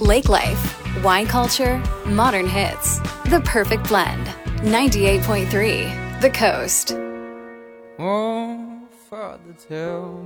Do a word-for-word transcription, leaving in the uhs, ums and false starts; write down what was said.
Lake life, wine culture, modern hits. The perfect blend. ninety-eight point three The Coast. Oh, Father, tell